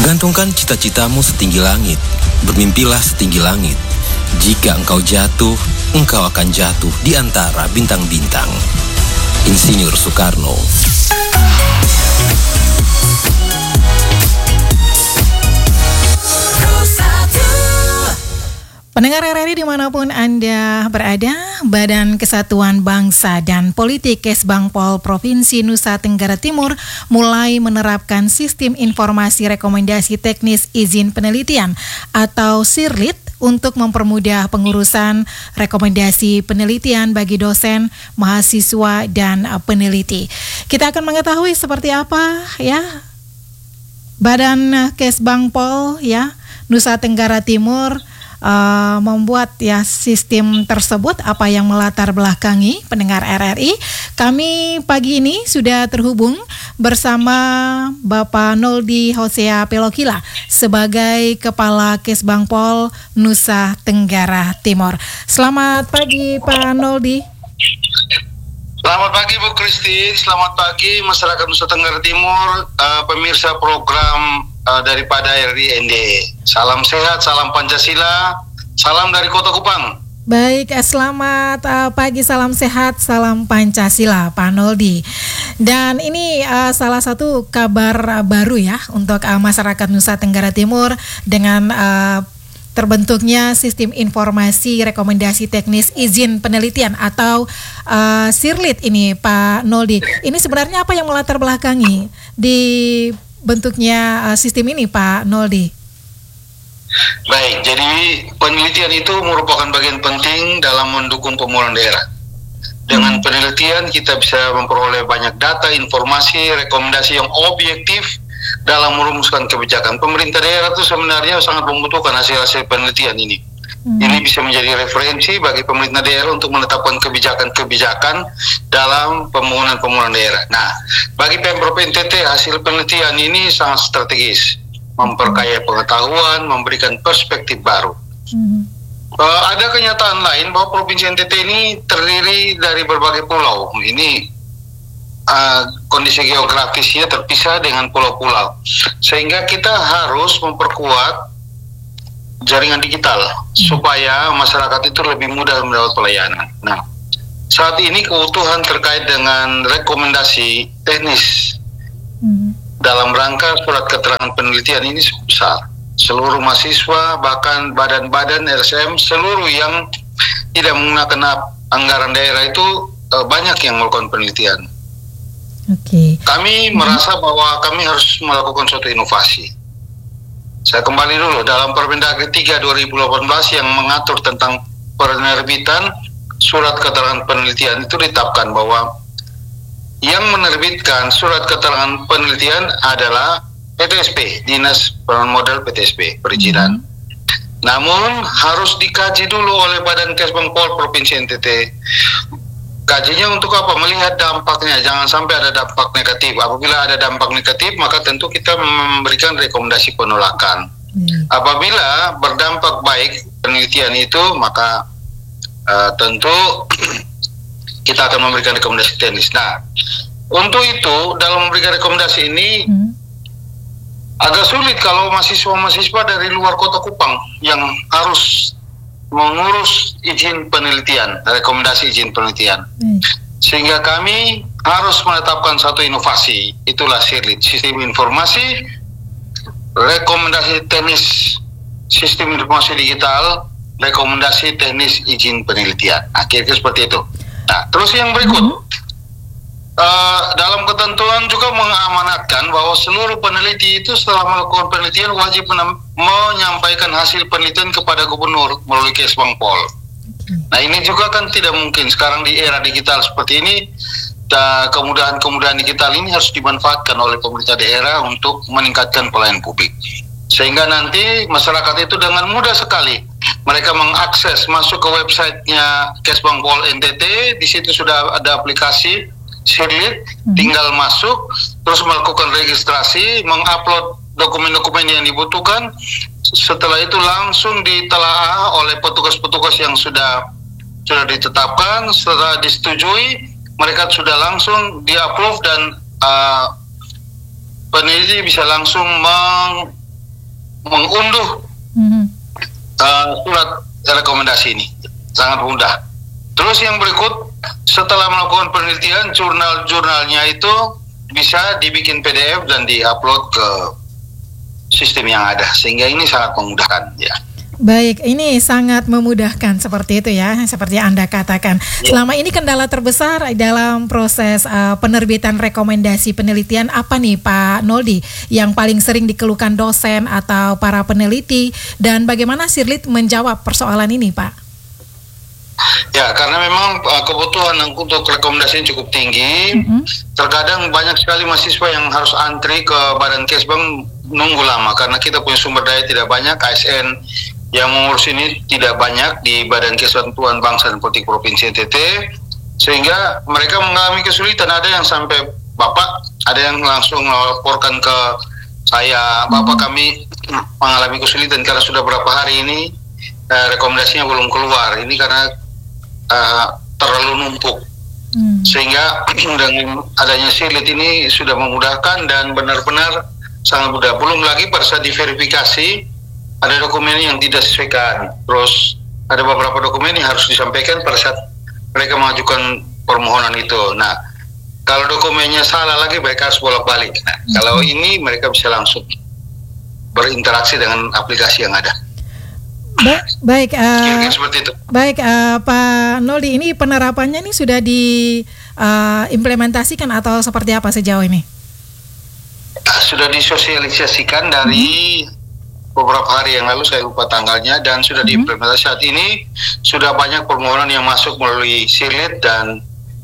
Gantungkan cita-citamu setinggi langit, bermimpilah setinggi langit. Jika engkau jatuh, engkau akan jatuh di antara bintang-bintang. Insinyur Soekarno. Pendengar RRI dimanapun Anda berada, Badan Kesatuan Bangsa dan Politik Kesbangpol Provinsi Nusa Tenggara Timur mulai menerapkan Sistem Informasi Rekomendasi Teknis Izin Penelitian atau SIRLIT untuk mempermudah pengurusan rekomendasi penelitian bagi dosen, mahasiswa, dan peneliti. Kita akan mengetahui seperti apa ya Badan Kesbangpol ya Nusa Tenggara Timur membuat ya sistem tersebut, apa yang melatar belakangi pendengar RRI. Kami pagi ini sudah terhubung bersama Bapak Noldi Hosea Pelokila sebagai Kepala Kesbangpol Nusa Tenggara Timur. Selamat pagi Pak Noldi. Selamat pagi Bu Kristi, selamat pagi masyarakat Nusa Tenggara Timur, pemirsa program daripada RRI ND. Salam sehat, salam Pancasila, salam dari Kota Kupang. Baik, selamat pagi, salam sehat, salam Pancasila, Pak Noldi. Dan ini salah satu kabar baru ya untuk masyarakat Nusa Tenggara Timur dengan terbentuknya Sistem Informasi Rekomendasi Teknis Izin Penelitian atau SIRLIT ini, Pak Noldi. Ini sebenarnya apa yang melatar belakangi dibentuknya sistem ini, Pak Noldi? Baik, jadi penelitian itu merupakan bagian penting dalam mendukung pemulihan daerah. Dengan penelitian kita bisa memperoleh banyak data, informasi, rekomendasi yang objektif dalam merumuskan kebijakan. Pemerintah daerah itu sebenarnya sangat membutuhkan hasil-hasil penelitian ini. Ini bisa menjadi referensi bagi pemerintah daerah untuk menetapkan kebijakan-kebijakan dalam pembangunan daerah. Nah, bagi Pemprov NTT hasil penelitian ini sangat strategis, memperkaya pengetahuan, memberikan perspektif baru. Ada kenyataan lain bahwa Provinsi NTT ini terdiri dari berbagai pulau. Ini kondisi geografisnya terpisah dengan pulau-pulau, sehingga kita harus memperkuat jaringan digital supaya masyarakat itu lebih mudah mendapat pelayanan. Nah, saat ini kebutuhan terkait dengan rekomendasi teknis dalam rangka surat keterangan penelitian ini besar. Seluruh mahasiswa, bahkan badan-badan RSM, seluruh yang tidak menggunakan anggaran daerah itu banyak yang melakukan penelitian. Kami merasa bahwa kami harus melakukan suatu inovasi. Saya kembali dulu, dalam Permendagri 3 2018 yang mengatur tentang penerbitan surat keterangan penelitian itu ditetapkan bahwa yang menerbitkan surat keterangan penelitian adalah PTSP, Dinas Penanaman Modal PTSP, perizinan. Namun harus dikaji dulu oleh Badan Kesbangpol Provinsi NTT. Kajinya untuk apa? Melihat dampaknya, jangan sampai ada dampak negatif. Apabila ada dampak negatif, maka tentu kita memberikan rekomendasi penolakan. Apabila berdampak baik penelitian itu, maka tentu kita akan memberikan rekomendasi teknis. Nah, untuk itu dalam memberikan rekomendasi ini agak sulit kalau mahasiswa-mahasiswa dari luar Kota Kupang yang harus mengurus izin penelitian, rekomendasi izin penelitian. Sehingga kami harus menetapkan satu inovasi, itulah SIRLIT, Sistem Informasi Rekomendasi Teknis, Sistem Informasi Digital Rekomendasi Teknis Izin Penelitian. Akhirnya seperti itu. Nah, terus yang berikut, dalam ketentuan juga mengamanatkan bahwa seluruh peneliti itu setelah melakukan penelitian wajib menyampaikan hasil penelitian kepada gubernur melalui Kesbangpol. Nah, ini juga kan tidak mungkin sekarang di era digital seperti ini. Kemudahan-kemudahan digital ini harus dimanfaatkan oleh pemerintah daerah untuk meningkatkan pelayanan publik. Sehingga nanti masyarakat itu dengan mudah sekali mereka mengakses masuk ke websitenya Kesbangpol NTT. Di situ sudah ada aplikasi SIRLIT, tinggal masuk, terus melakukan registrasi, mengupload dokumen-dokumen yang dibutuhkan. Setelah itu langsung ditelaah oleh petugas-petugas yang sudah ditetapkan. Setelah disetujui, mereka sudah langsung di-upload dan peneliti bisa langsung mengunduh surat rekomendasi ini. Sangat mudah. Terus yang berikut, setelah melakukan penelitian, jurnal-jurnalnya itu bisa dibikin PDF dan diupload ke sistem yang ada, sehingga ini sangat memudahkan ya. Baik, ini sangat memudahkan seperti itu ya, seperti Anda katakan. Selama ini kendala terbesar dalam proses penerbitan rekomendasi penelitian apa nih Pak Noldi, yang paling sering dikeluhkan dosen atau para peneliti, dan bagaimana Sirlit menjawab persoalan ini Pak? Ya, karena memang kebutuhan untuk rekomendasi cukup tinggi. Terkadang banyak sekali mahasiswa yang harus antri ke Badan Kesbang, nunggu lama karena kita punya sumber daya tidak banyak. ASN yang mengurus ini tidak banyak di Badan Kesatuan Bangsa dan Politik Provinsi NTT, sehingga mereka mengalami kesulitan. Ada yang sampai Bapak, ada yang langsung melaporkan ke saya, Bapak kami mengalami kesulitan karena sudah berapa hari ini rekomendasinya belum keluar. Ini karena terlalu numpuk, sehingga dengan adanya Sirlit ini sudah memudahkan dan benar-benar sangat mudah. Belum lagi pada saat diverifikasi ada dokumen yang tidak disesuaikan, terus ada beberapa dokumen yang harus disampaikan pada saat mereka mengajukan permohonan itu. Nah, kalau dokumennya salah lagi mereka harus bolak-balik. Nah, kalau ini mereka bisa langsung berinteraksi dengan aplikasi yang ada. Baik, seperti itu. Baik, Pak Noldi, ini penerapannya ini sudah diimplementasikan atau seperti apa sejauh ini? Sudah disosialisasikan dari beberapa hari yang lalu, saya lupa tanggalnya, dan sudah diimplementasi. Saat ini sudah banyak permohonan yang masuk melalui Sirlit, dan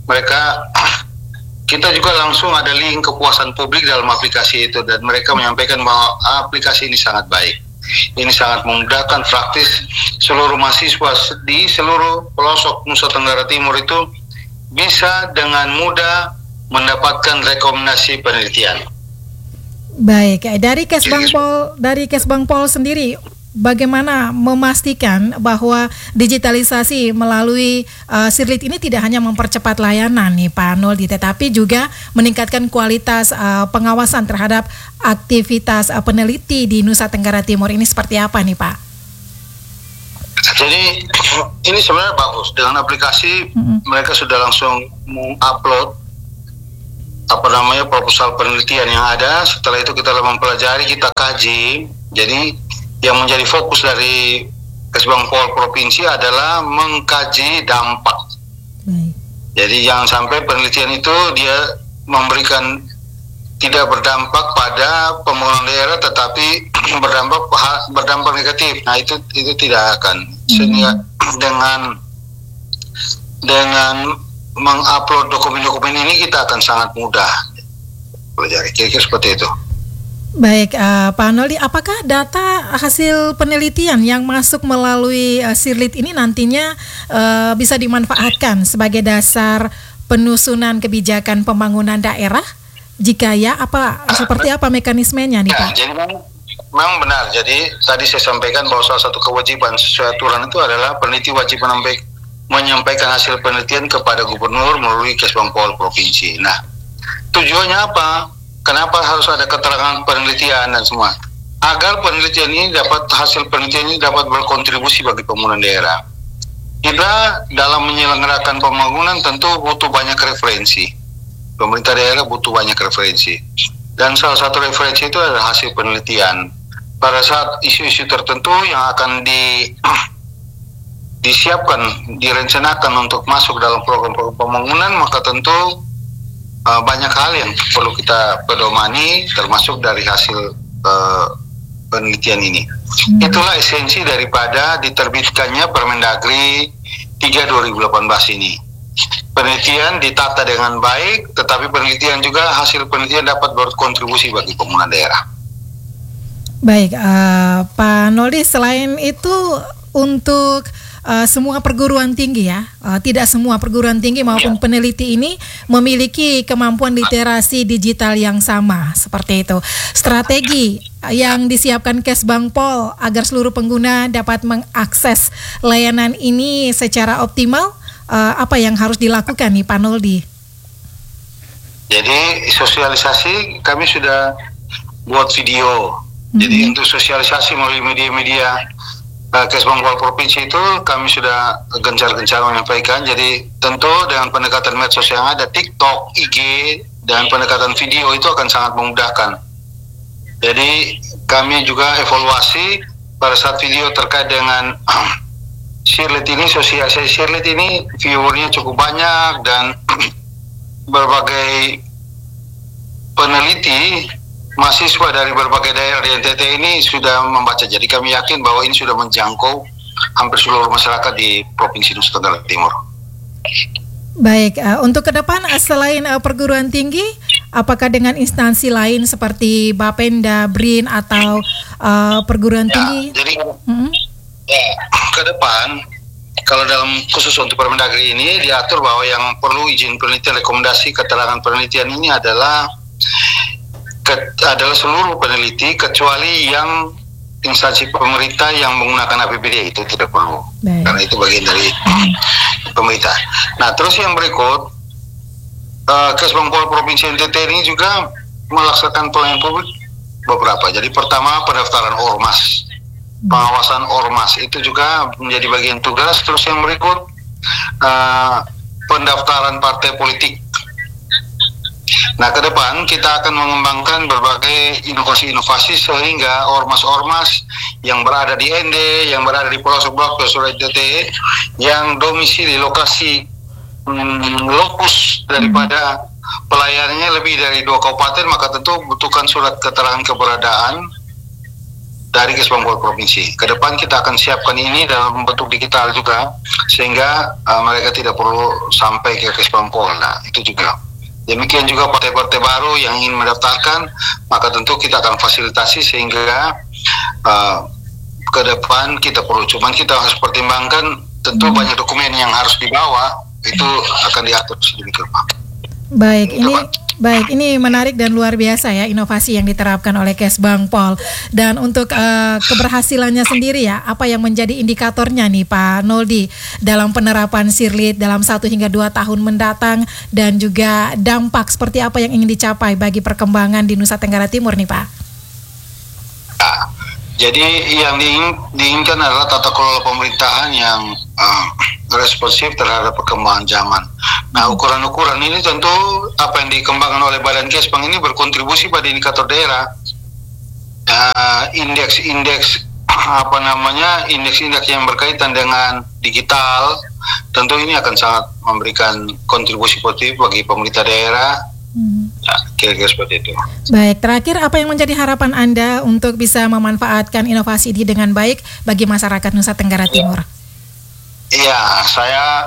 kita juga langsung ada link kepuasan publik dalam aplikasi itu, dan mereka menyampaikan bahwa aplikasi ini sangat baik. Ini sangat memudahkan, praktis. Seluruh mahasiswa di seluruh pelosok Nusa Tenggara Timur itu bisa dengan mudah mendapatkan rekomendasi penelitian. Baik, dari Kesbangpol sendiri, bagaimana memastikan bahwa digitalisasi melalui Sirlit ini tidak hanya mempercepat layanan nih Pak Noldi, tetapi juga meningkatkan kualitas pengawasan terhadap aktivitas peneliti di Nusa Tenggara Timur ini seperti apa nih Pak? Jadi ini sebenarnya bagus, dengan aplikasi mereka sudah langsung mengupload proposal penelitian yang ada. Setelah itu kita mempelajari, kita kaji. Jadi yang menjadi fokus dari Kesbangpol Provinsi adalah mengkaji dampak. Jadi jangan sampai penelitian itu dia memberikan tidak berdampak pada pembangunan daerah, tetapi berdampak negatif. Nah itu tidak akan. Sehingga dengan mengupload dokumen-dokumen ini kita akan sangat mudah pelajari. Kira-kira seperti itu. Baik, Pak Noldi, apakah data hasil penelitian yang masuk melalui Sirlit ini nantinya bisa dimanfaatkan sebagai dasar penyusunan kebijakan pembangunan daerah? Jika ya, seperti apa mekanismenya nih Pak? Jadi memang benar. Jadi tadi saya sampaikan bahwa salah satu kewajiban sesuai aturan itu adalah peneliti wajib menyampaikan hasil penelitian kepada gubernur melalui Kesbangpol Provinsi. Nah, tujuannya apa? Kenapa harus ada keterangan penelitian dan semua? Agar hasil penelitian ini dapat berkontribusi bagi pembangunan daerah. Kita dalam menyelenggarakan pembangunan tentu butuh banyak referensi. Pemerintah daerah butuh banyak referensi. Dan salah satu referensi itu adalah hasil penelitian. Pada saat isu-isu tertentu yang akan disiapkan, direncanakan untuk masuk dalam program-program pembangunan, maka tentu banyak hal yang perlu kita pedomani, termasuk dari hasil penelitian ini. Itulah esensi daripada diterbitkannya Permendagri 3/2018 ini. Penelitian ditata dengan baik, tetapi penelitian juga hasil penelitian dapat berkontribusi bagi pembangunan daerah. Baik, Pak Noldi, selain itu untuk semua perguruan tinggi ya, tidak semua perguruan tinggi maupun peneliti ini memiliki kemampuan literasi digital yang sama seperti itu. Strategi yang disiapkan Kesbangpol agar seluruh pengguna dapat mengakses layanan ini secara optimal, apa yang harus dilakukan nih Pak Noldi? Jadi sosialisasi kami sudah buat video Jadi untuk sosialisasi melalui media-media Kesbang Pol Provinsi itu kami sudah gencar-gencar menyampaikan. Jadi tentu dengan pendekatan medsos yang ada, TikTok, IG, dan pendekatan video itu akan sangat memudahkan. Jadi kami juga evaluasi pada saat video terkait dengan Shirley ini, sosialisasi Shirley ini viewernya cukup banyak dan berbagai peneliti mahasiswa dari berbagai daerah di NTT ini sudah membaca. Jadi kami yakin bahwa ini sudah menjangkau hampir seluruh masyarakat di Provinsi Nusa Tenggara Timur. Baik, untuk ke depan selain perguruan tinggi, apakah dengan instansi lain seperti Bapenda, BRIN atau perguruan tinggi? Jadi ke depan, kalau dalam khusus untuk Permendagri ini diatur bahwa yang perlu izin penelitian, rekomendasi keterangan penelitian ini adalah seluruh peneliti kecuali yang instansi pemerintah yang menggunakan APBD, itu tidak perlu. Baik. Karena itu bagian dari pemerintah. Nah, terus yang berikut, Kesbang Pol Provinsi NTT ini juga melaksanakan pelayanan publik beberapa. Jadi pertama, pendaftaran ormas, pengawasan ormas itu juga menjadi bagian tugas. Terus yang berikut, pendaftaran partai politik. Nah, ke depan kita akan mengembangkan berbagai inovasi-inovasi sehingga ormas-ormas yang berada di ND, yang berada di pelosok-pelosok Surat NTT, yang domisili lokasi lokus daripada pelayanannya lebih dari 2 kabupaten, maka tentu butuhkan surat keterangan keberadaan dari Kesbang Pol Provinsi. Ke depan kita akan siapkan ini dalam bentuk digital juga, sehingga mereka tidak perlu sampai ke Kesbang Pol. Nah, itu juga. Demikian juga partai-partai baru yang ingin mendaftarkan, maka tentu kita akan fasilitasi sehingga ke depan kita perlu. Cuman kita harus pertimbangkan tentu banyak dokumen yang harus dibawa, itu akan diatur sedemikian rupa. Baik, ini menarik dan luar biasa ya inovasi yang diterapkan oleh Kesbang Pol. Dan untuk keberhasilannya sendiri ya, apa yang menjadi indikatornya nih Pak Noldi dalam penerapan Shirley dalam 1 hingga 2 tahun mendatang, dan juga dampak seperti apa yang ingin dicapai bagi perkembangan di Nusa Tenggara Timur nih Pak? Jadi yang diinginkan adalah tata kelola pemerintahan yang responsif terhadap perkembangan zaman. Nah, ukuran-ukuran ini tentu apa yang dikembangkan oleh Badan Kesbang ini berkontribusi pada indikator daerah. Indeks-indeks yang berkaitan dengan digital, tentu ini akan sangat memberikan kontribusi positif bagi pemerintah daerah. Ya, kira-kira seperti itu. Baik, terakhir apa yang menjadi harapan Anda untuk bisa memanfaatkan inovasi ini dengan baik bagi masyarakat Nusa Tenggara Timur? Iya, saya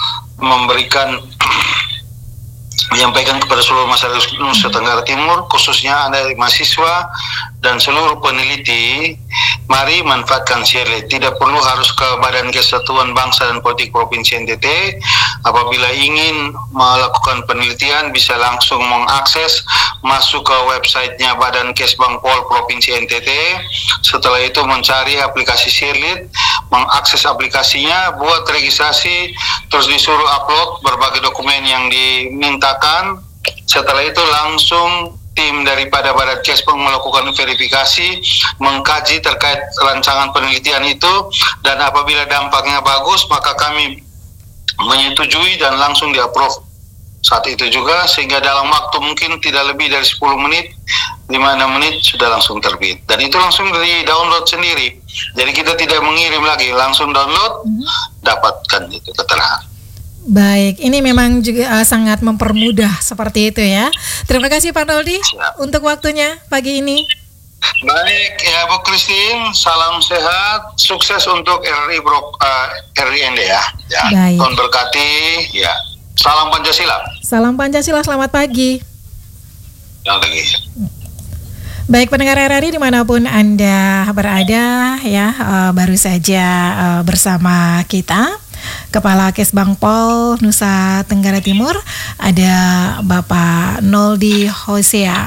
menyampaikan kepada seluruh masyarakat Nusa Tenggara Timur, khususnya Anda mahasiswa dan seluruh peneliti, mari manfaatkan Shirley. Tidak perlu harus ke Badan Kesatuan Bangsa dan Politik Provinsi NTT. Apabila ingin melakukan penelitian, bisa langsung mengakses, masuk ke websitenya Badan Kesbang Pol Provinsi NTT. Setelah itu mencari aplikasi Shirley, mengakses aplikasinya, buat registrasi, terus disuruh upload berbagai dokumen yang dimintakan. Setelah itu langsung tim daripada Badan Kesbang melakukan verifikasi, mengkaji terkait rancangan penelitian itu, dan apabila dampaknya bagus, maka kami menyetujui dan langsung di-approve saat itu juga, sehingga dalam waktu mungkin tidak lebih dari 10 menit, 5-6 menit sudah langsung terbit. Dan itu langsung di-download sendiri. Jadi kita tidak mengirim lagi, langsung download, dapatkan itu keterangan. Baik, ini memang juga sangat mempermudah seperti itu ya. Terima kasih Pak Noldi untuk waktunya pagi ini. Baik ya Bu Christine, salam sehat, sukses untuk RIND ya. Baik. Tuhan berkati ya. Salam Pancasila. Salam Pancasila, selamat pagi. Selamat pagi. Baik pendengar RRI dimanapun Anda berada ya, baru saja bersama kita Kepala Kesbang Pol Nusa Tenggara Timur, ada Bapak Noldi Hosea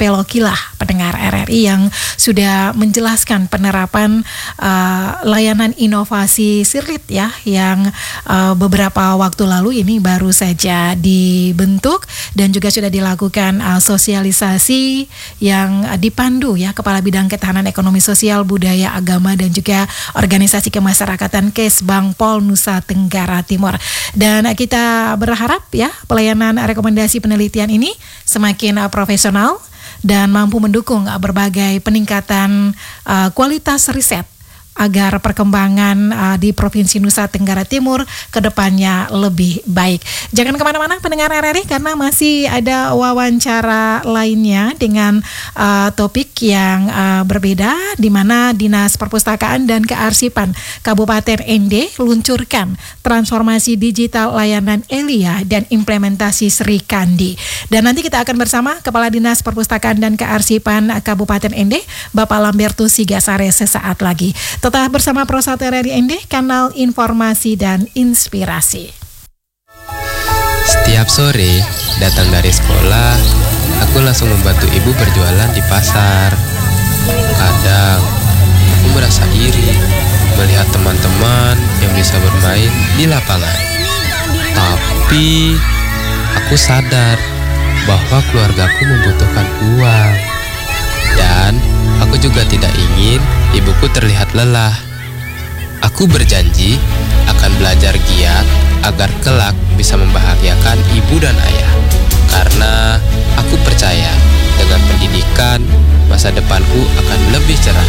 Pelokilah, pendengar RRI, yang sudah menjelaskan penerapan layanan inovasi Sirlit ya, yang beberapa waktu lalu ini baru saja dibentuk dan juga sudah dilakukan sosialisasi yang dipandu ya Kepala Bidang Ketahanan Ekonomi Sosial, Budaya, Agama dan juga Organisasi Kemasyarakatan Kesbangpol Nusa Tenggara Timur. Dan kita berharap ya pelayanan rekomendasi penelitian ini semakin profesional dan mampu mendukung berbagai peningkatan kualitas riset agar perkembangan di Provinsi Nusa Tenggara Timur ke depannya lebih baik. Jangan kemana-mana pendengar RRI, karena masih ada wawancara lainnya dengan topik yang berbeda, di mana Dinas Perpustakaan dan Kearsipan Kabupaten ND luncurkan transformasi digital layanan Elia dan implementasi Sri Kandi. Dan nanti kita akan bersama Kepala Dinas Perpustakaan dan Kearsipan Kabupaten ND, Bapak Lambertus Sigasare sesaat lagi. Tetap bersama Prosat RRI ND, kanal informasi dan inspirasi. Setiap sore datang dari sekolah, aku langsung membantu ibu berjualan di pasar. Kadang aku merasa iri melihat teman-teman yang bisa bermain di lapangan. Tapi aku sadar bahwa keluargaku membutuhkan uang. Dan aku juga tidak ingin ibuku terlihat lelah. Aku berjanji akan belajar giat agar kelak bisa membahagiakan ibu dan ayah. Karena aku percaya dengan pendidikan, masa depanku akan lebih cerah.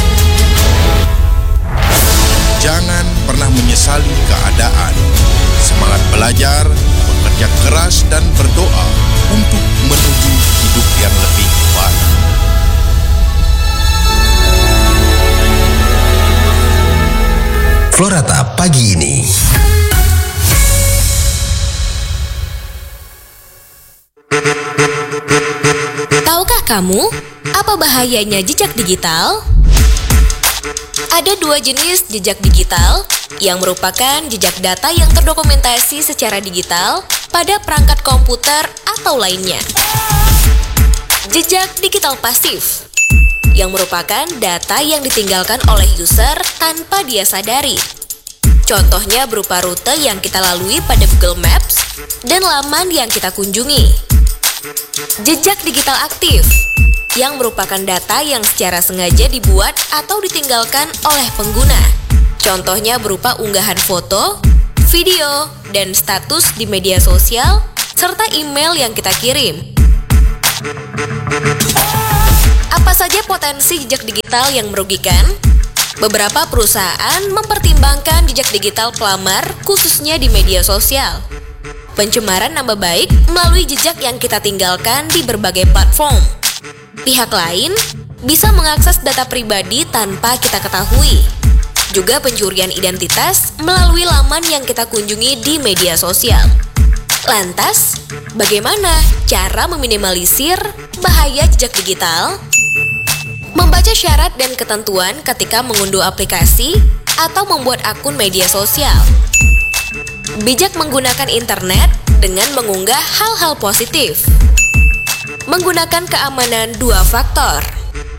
Jangan pernah menyesali keadaan. Semangat belajar, bekerja keras dan berdoa untuk menuju hidup yang lebih baik. Florata pagi ini. Tahukah kamu apa bahayanya jejak digital? Ada dua jenis jejak digital yang merupakan jejak data yang terdokumentasi secara digital pada perangkat komputer atau lainnya. Jejak digital pasif yang merupakan data yang ditinggalkan oleh user tanpa dia sadari. Contohnya berupa rute yang kita lalui pada Google Maps dan laman yang kita kunjungi. Jejak digital aktif yang merupakan data yang secara sengaja dibuat atau ditinggalkan oleh pengguna. Contohnya berupa unggahan foto, video, dan status di media sosial, serta email yang kita kirim. Apa saja potensi jejak digital yang merugikan? Beberapa perusahaan mempertimbangkan jejak digital pelamar khususnya di media sosial. Pencemaran nama baik melalui jejak yang kita tinggalkan di berbagai platform. Pihak lain bisa mengakses data pribadi tanpa kita ketahui. Juga pencurian identitas melalui laman yang kita kunjungi di media sosial. Lantas, bagaimana cara meminimalisir bahaya jejak digital? Membaca syarat dan ketentuan ketika mengunduh aplikasi atau membuat akun media sosial. Bijak menggunakan internet dengan mengunggah hal-hal positif. Menggunakan keamanan 2 faktor.